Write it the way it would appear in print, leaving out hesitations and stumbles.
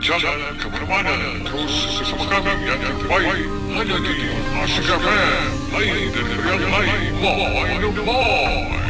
Jangan ke mana-mana. Terus bersama kami yang terbaik hanya di Asyik FM. Lain dari yang lain. More.